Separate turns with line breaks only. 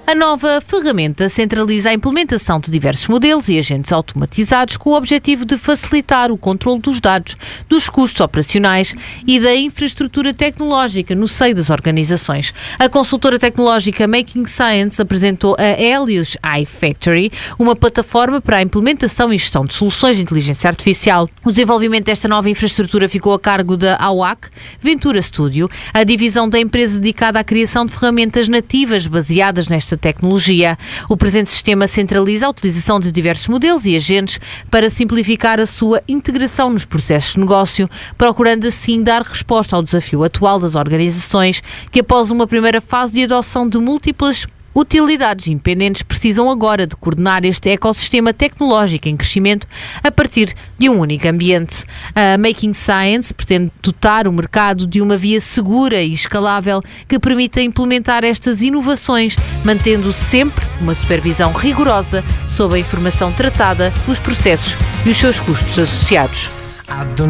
A nova ferramenta centraliza a implementação de diversos modelos e agentes automatizados com o objetivo de facilitar o controle dos dados, dos custos operacionais e da infraestrutura tecnológica no seio das organizações. A consultora tecnológica Making Science apresentou a Helios iFactory, uma plataforma para a implementação e gestão de soluções de inteligência artificial. O desenvolvimento desta nova infraestrutura ficou a cargo da AWAC Ventura Studio, a divisão da empresa dedicada à criação de ferramentas nativas baseadas nesta tecnologia. O presente sistema centraliza a utilização de diversos modelos e agentes para simplificar a sua integração nos processos de negócio, procurando assim dar resposta ao desafio atual das organizações que, após uma primeira fase de adoção de múltiplas utilidades independentes, precisam agora de coordenar este ecossistema tecnológico em crescimento a partir de um único ambiente. A Making Science pretende dotar o mercado de uma via segura e escalável que permita implementar estas inovações, mantendo sempre uma supervisão rigorosa sobre a informação tratada, os processos e os seus custos associados.